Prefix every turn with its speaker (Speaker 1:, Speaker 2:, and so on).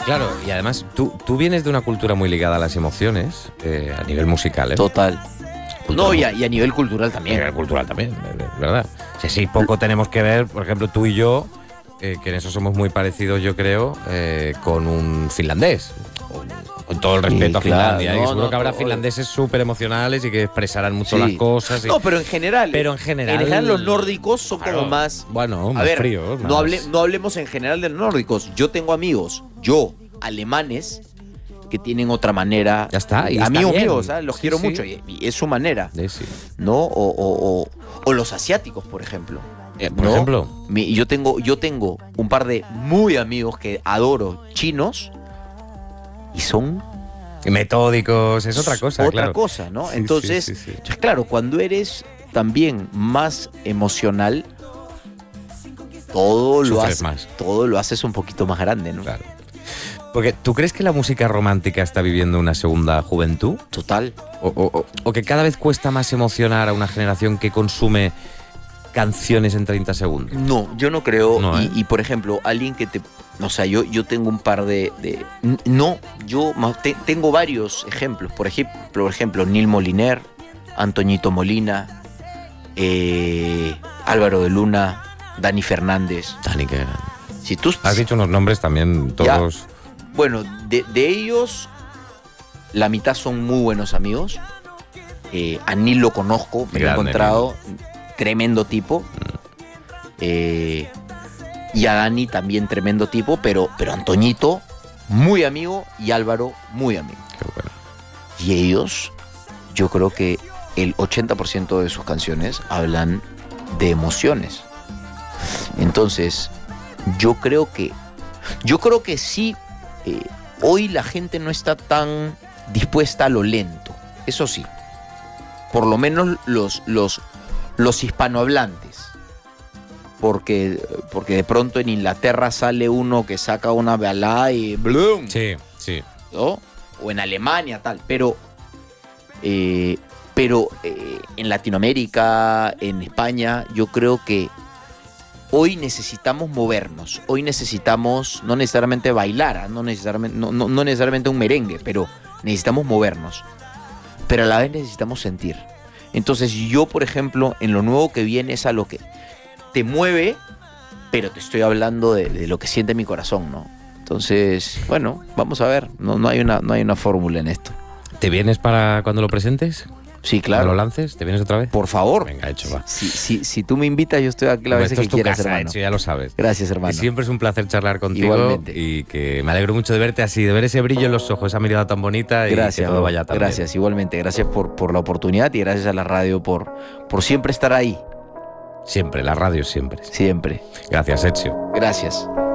Speaker 1: Claro, y además tú vienes de una cultura muy ligada a las emociones, a nivel musical, ¿eh?
Speaker 2: Total. No, y a nivel cultural
Speaker 1: A
Speaker 2: también.
Speaker 1: nivel cultural también, ¿verdad? Sí, poco tenemos que ver, por ejemplo, tú y yo, que en eso somos muy parecidos, yo creo, con un finlandés. Con todo el respeto a Finlandia.
Speaker 2: claro,
Speaker 1: y seguro que habrá
Speaker 2: todo.
Speaker 1: finlandeses súper emocionales y que expresarán mucho
Speaker 2: Sí.
Speaker 1: las cosas.
Speaker 2: No, pero en general.
Speaker 1: Pero en general
Speaker 2: los nórdicos son
Speaker 1: claro,
Speaker 2: como más.
Speaker 1: bueno,
Speaker 2: A
Speaker 1: más
Speaker 2: ver,
Speaker 1: fríos.
Speaker 2: no,
Speaker 1: más-
Speaker 2: no hablemos en general de los nórdicos. Yo tengo amigos, alemanes, que tienen otra manera.
Speaker 1: Ya está, y está
Speaker 2: amigos
Speaker 1: bien.
Speaker 2: míos, ¿sabes? Los
Speaker 1: Sí,
Speaker 2: quiero
Speaker 1: sí.
Speaker 2: mucho y es su manera.
Speaker 1: Sí.
Speaker 2: ¿No? O los asiáticos, por ejemplo.
Speaker 1: Por
Speaker 2: ¿no?
Speaker 1: ejemplo.
Speaker 2: Yo tengo un par de muy amigos que adoro, chinos, y son
Speaker 1: Metódicos, es otra cosa,
Speaker 2: otra
Speaker 1: claro.
Speaker 2: cosa, ¿no?
Speaker 1: Sí,
Speaker 2: Entonces,
Speaker 1: sí, sí, sí.
Speaker 2: entonces, claro, cuando eres también más emocional,
Speaker 1: Sufres más.
Speaker 2: todo lo haces un poquito más grande, ¿no?
Speaker 1: Claro. Porque, ¿tú crees que la música romántica está viviendo una segunda juventud?
Speaker 2: Total.
Speaker 1: ¿O que cada vez cuesta más emocionar a una generación que consume canciones en 30 segundos?
Speaker 2: No, yo no creo.
Speaker 1: No, ¿eh?
Speaker 2: Y, por ejemplo, alguien que te. O sea, yo tengo un par de. Tengo varios ejemplos. Por ejemplo, Neil Moliner, Antoñito Molina, Álvaro de Luna, Dani Fernández.
Speaker 1: Dani, qué grande.
Speaker 2: Si tú.
Speaker 1: Has dicho unos nombres también, todos.
Speaker 2: Bueno, de ellos, la mitad son muy buenos amigos. A Neil lo conozco, me lo he
Speaker 1: Grande,
Speaker 2: encontrado. Tremendo tipo. Y a Dani también tremendo tipo, pero Antoñito, muy amigo, y Álvaro, muy amigo.
Speaker 1: Qué bueno.
Speaker 2: Y ellos, yo creo que el 80% de sus canciones hablan de emociones. Entonces, yo creo que sí, hoy la gente no está tan dispuesta a lo lento. Eso sí. Por lo menos los hispanohablantes. Porque de pronto en Inglaterra sale uno que saca una balada y ¡blum!
Speaker 1: Sí.
Speaker 2: ¿No? O en Alemania, tal. Pero en Latinoamérica, en España, yo creo que hoy necesitamos movernos. Hoy necesitamos no necesariamente bailar, no necesariamente un merengue, pero necesitamos movernos. Pero a la vez necesitamos sentir. Entonces yo, por ejemplo, en lo nuevo que viene es a lo que te mueve, pero te estoy hablando de lo que siente mi corazón, ¿no? Entonces, bueno, vamos a ver. No hay una fórmula en esto.
Speaker 1: ¿Te vienes para cuando lo presentes?
Speaker 2: Sí,
Speaker 1: ¿Cuando
Speaker 2: claro.
Speaker 1: lo lances? ¿Te vienes otra vez?
Speaker 2: Por favor.
Speaker 1: Venga, hecho, va.
Speaker 2: Si tú me invitas, yo estoy aquí la vez
Speaker 1: Esto
Speaker 2: que
Speaker 1: es tu
Speaker 2: quieras,
Speaker 1: casa,
Speaker 2: hermano.
Speaker 1: hecho, ya lo sabes.
Speaker 2: Gracias, hermano.
Speaker 1: Y siempre es un placer charlar contigo.
Speaker 2: Igualmente.
Speaker 1: Y que me alegro mucho de verte así, de ver ese brillo en los ojos, esa mirada tan bonita
Speaker 2: Gracias,
Speaker 1: y que todo
Speaker 2: bro.
Speaker 1: vaya tan bien.
Speaker 2: Gracias, igualmente. Gracias por la oportunidad y gracias a la radio por siempre estar ahí.
Speaker 1: Siempre, la radio siempre.
Speaker 2: Siempre.
Speaker 1: Gracias, Ezio.
Speaker 2: Gracias.